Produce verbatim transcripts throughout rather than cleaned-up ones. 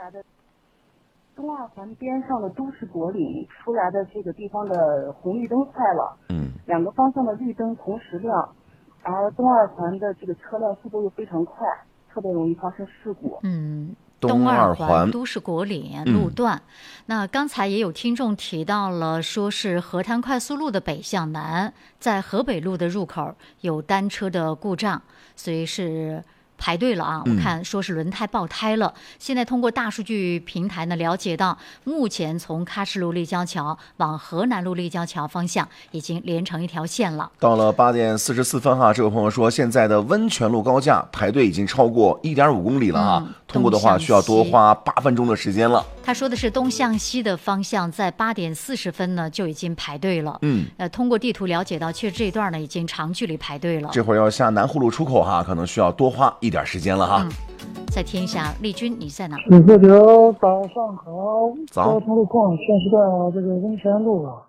来的东二环边上的都市国里出来的这个地方的红绿灯坏了，嗯，两个方向的绿灯同时亮，而东二环的这个车辆速度又非常快，特别容易发生事故。 嗯。东二环都市国里路段、嗯、那刚才也有听众提到了，说是河滩快速路的北向南，在河北路的入口有单车的故障，所以是排队了啊！我看说是轮胎爆胎了。嗯、现在通过大数据平台呢，了解到目前从喀什路立交桥往河南路立交桥方向已经连成一条线了。 到了八点四十四分哈，这位朋友说，现在的温泉路高架排队已经超过一点五公里了啊、嗯，通过的话需要多花八分钟的时间了。 他说的是东向西的方向，在八点四十分呢就已经排队了。嗯，呃，通过地图了解到，确实这一段呢已经长距离排队了。 这会儿要下南湖路出口哈，可能需要多花一点时间了哈。 嗯，再听一下丽君，你在哪？ 许四九，早上好。 早。 交通路况现是在这个温泉路啊，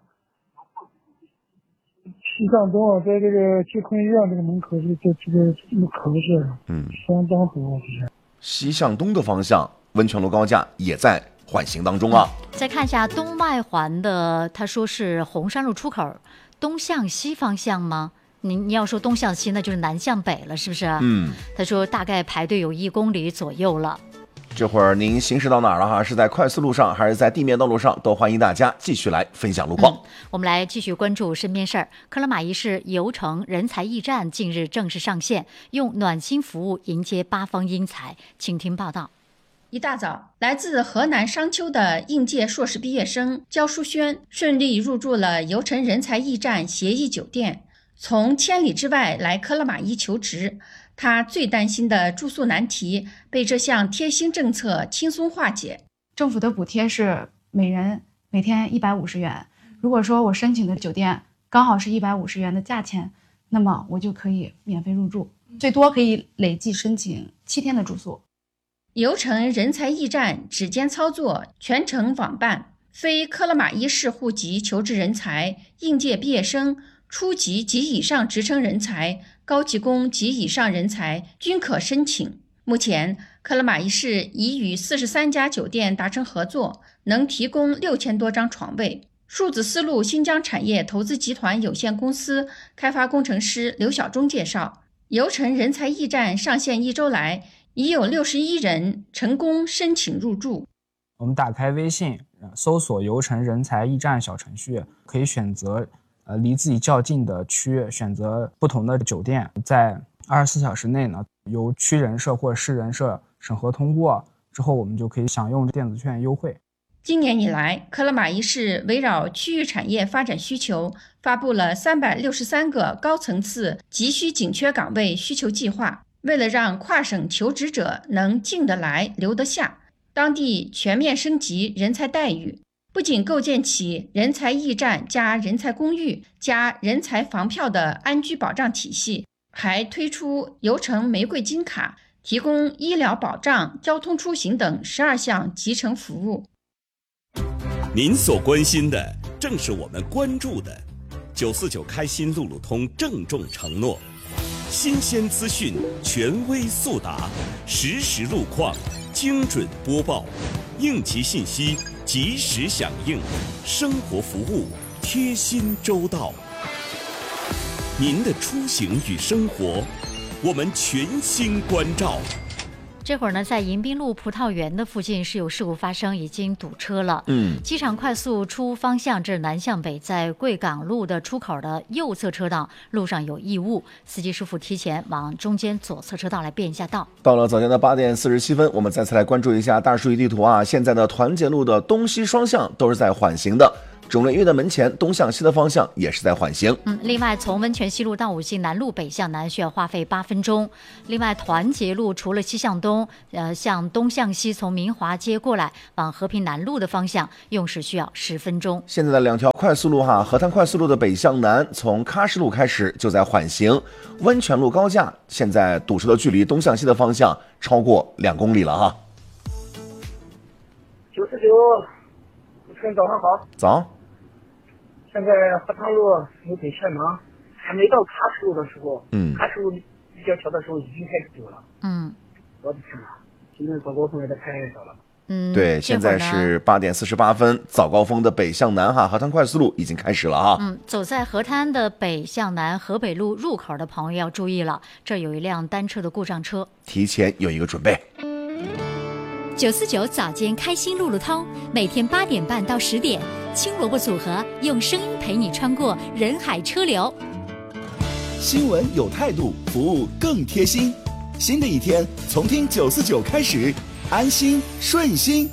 西向东啊，在这个济坤医院这个门口，这这这个路口是，嗯，相当堵。 西向东的方向，温泉路高架也在缓行当中啊。 嗯、再看一下东外环的，他说是红山路出口，东向西方向吗？你你要说东向西，那就是南向北了，是不是？嗯。他说大概排队有一公里左右了。 这会儿您行驶到哪儿了哈？是在快速路上还是在地面道路上？都欢迎大家继续来分享路况。嗯、 我们来继续关注身边事儿。克拉玛依市油城人才驿站近日正式上线，用暖心服务迎接八方英才。请听报道。 一大早，来自河南商丘的应届硕士毕业生焦淑轩顺利入住了油城人才驿站协议酒店。从千里之外来克拉玛依求职，他最担心的住宿难题被这项贴心政策轻松化解。 政府的补贴是每人每天一百五十元，如果说我申请的酒店刚好是一百五十元的价钱，那么我就可以免费入住，最多可以累计申请七天的住宿。 油城人才驿站指尖操作，全程网办，非克拉玛依市户籍求职人才、应届毕业生、初级及以上职称人才、高级工及以上人才均可申请。目前，克拉玛依市已与四十三家酒店达成合作，能提供六千多张床位。数字丝路新疆产业投资集团有限公司开发工程师刘晓忠介绍，油城人才驿站上线一周来，已有六十一人成功申请入住。 我们打开微信，搜索油城人才驿站小程序，可以选择呃离自己较近的区，选择不同的酒店，在二十四小时内呢，由区人社或者市人社审核通过之后，我们就可以享用电子券优惠。 今年以来，克拉玛依市围绕区域产业发展需求，发布了三百六十三个高层次急需紧缺岗位需求计划。为了让跨省求职者能进得来留得下，当地全面升级人才待遇，不仅构建起人才驿站加人才公寓加人才房票的安居保障体系，还推出油城玫瑰金卡，提供医疗保障、交通出行等十二项集成服务。 您所关心的正是我们关注的。九四九开心路路通郑重承诺，新鲜资讯，权威速达，实时路况，精准播报，应急信息及时响应，生活服务贴心周到。您的出行与生活，我们全心关照。 这会儿呢，在迎宾路葡萄园的附近是有事故发生，已经堵车了。嗯，机场快速出方向至南向北，在贵港路的出口的右侧车道路上有异物，司机师傅提前往中间左侧车道来变一下道。 到了早间的八点四十七分，我们再次来关注一下大数据地图啊，现在的团结路的东西双向都是在缓行的。肿瘤医院的门前东向西的方向也是在缓行。 嗯，另外从温泉西路到五溪南路北向南需要花费八分钟。另外团结路除了西向东，呃，向东向西从明华街过来往和平南路的方向用时需要十分钟。 现在的两条快速路哈，河滩快速路的北向南从喀什路开始就在缓行，温泉路高架现在堵车的距离东向西的方向超过两公里了哈。 九十九，主持人早上好。 早。 现在河滩路有北向南，还没到喀什路的时候，嗯，喀什路立交桥的时候已经开始堵了。嗯，我的天哪，今天早高峰也得太早了。 嗯， 对，现在是八点四十八分，早高峰的北向南哈，河滩快速路已经开始了哈。 嗯，走在河滩的北向南河北路入口的朋友要注意了，这有一辆单车的故障车， 提前有一个准备。 九四九早间开心路路通，每天八点半到十点，青萝卜组合用声音陪你穿过人海车流。 新闻有态度，服务更贴心。新的一天从听九四九开始，安心顺心。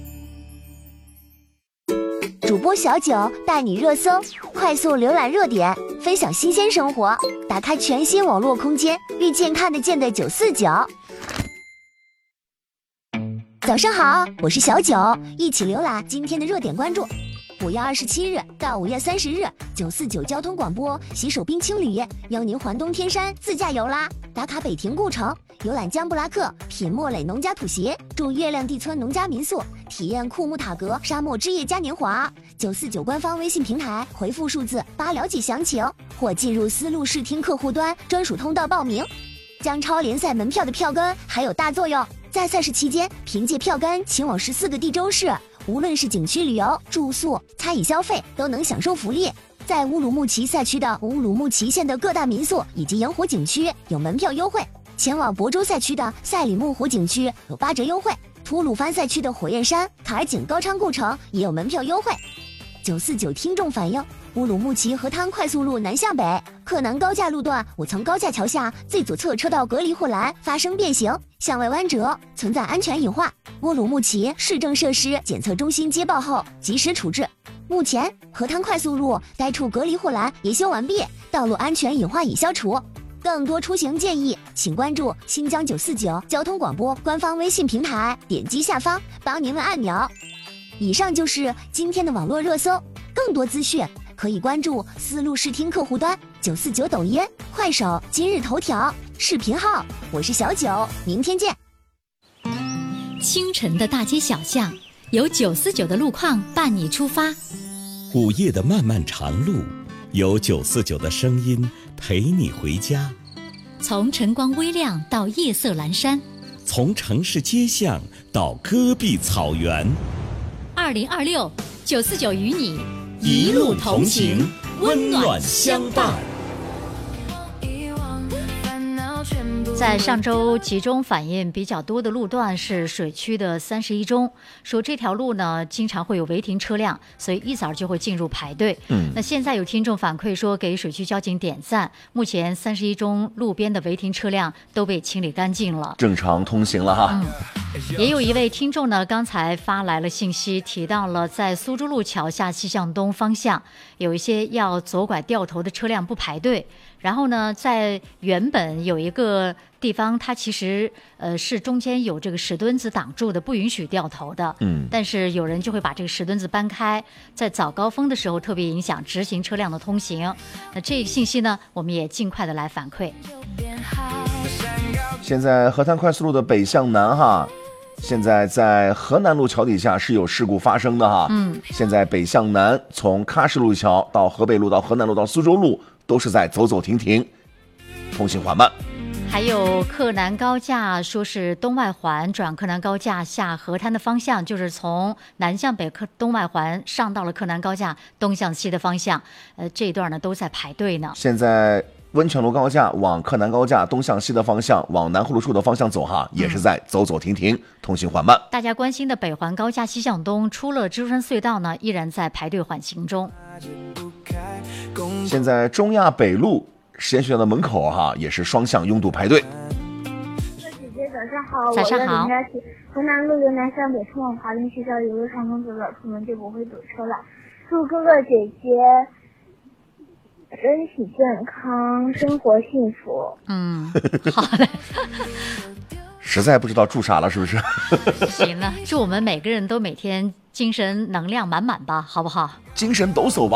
主播小九带你热搜，快速浏览热点，分享新鲜生活，打开全新网络空间，遇见看得见的九四九。早上好，我是小九，一起浏览今天的热点关注。五月二十七日到五月三十日，九四九交通广播洗手冰清旅邀您环东天山自驾游啦！打卡北亭故城，游览江布拉克，品莫磊农家土鞋，住月亮地村农家民宿，体验库木塔格沙漠之夜嘉年华。九四九官方微信平台回复数字八了解详情，或进入丝路视听客户端专属通道报名。江超联赛门票的票根还有大作用，在赛事期间凭借票根前往十四个地州市，无论是景区旅游、住宿、餐饮消费，都能享受福利。在乌鲁木齐赛区的乌鲁木齐县的各大民宿以及盐湖景区有门票优惠，前往亳州赛区的赛里木湖景区有八折优惠，吐鲁番赛区的火焰山、卡尔景高昌故城也有门票优惠。九四九听众反映，乌鲁木齐河滩快速路南向北克南高架路段五层高架桥下最左侧车道隔离护栏发生变形，向外弯折，存在安全隐患。乌鲁木齐市政设施检测中心接报后及时处置。目前河滩快速路该处隔离护栏维修完毕，道路安全隐患已消除。更多出行建议，请关注新疆九四九交通广播官方微信平台，点击下方帮您问按钮。以上就是今天的网络热搜，更多资讯可以关注丝路视听客户端、九四九抖音、快手、今日头条视频号。我是小九，明天见。 清晨的大街小巷，有九四九的路况伴你出发； 午夜的漫漫长路，有九四九的声音陪你回家。 从晨光微亮到夜色阑珊， 从城市街巷到戈壁草原。 二零二六，九四九与你一路同行，温暖相伴。 在上周集中反映比较多的路段是水区的三十一中，说这条路呢经常会有违停车辆，所以一早就会进入排队。嗯，那现在有听众反馈说给水区交警点赞，目前三十一中路边的违停车辆都被清理干净了， 正常通行了哈。 嗯，也有一位听众呢刚才发来了信息，提到了在苏州路桥下西向东方向有一些要左拐掉头的车辆不排队，然后呢在原本有一个地方它其实呃是中间有这个石墩子挡住的，不允许掉头的。嗯，但是有人就会把这个石墩子搬开，在早高峰的时候特别影响直行车辆的通行。那这个信息呢我们也尽快的来反馈。 现在河滩快速路的北向南哈，现在在河南路桥底下是有事故发生的哈。嗯，现在北向南从喀什路桥到河北路到河南路到苏州路都是在走走停停，通行缓慢。 还有克南高架，说是东外环转克南高架下河滩的方向，就是从南向北克东外环上到了克南高架东向西的方向，呃，这一段呢都在排队呢。 现在温泉路高架往克南高架东向西的方向，往南湖路处的方向走哈，也是在走走停停，嗯、通行缓慢。 大家关心的北环高架西向东，出了蜘蛛山隧道呢，依然在排队缓行中。 现在中亚北路实验学校的门口哈，也是双向拥堵排队。 姐姐早上好， 早上好。 我要去河南路由南向北通往华林学校一路上能走早出门就不会堵车了。祝哥哥姐姐身体健康，生活幸福。 嗯，好嘞。 实在不知道祝啥了，是不是？ 行了，祝我们每个人都每天精神能量满满吧，好不好？ 精神抖擞吧。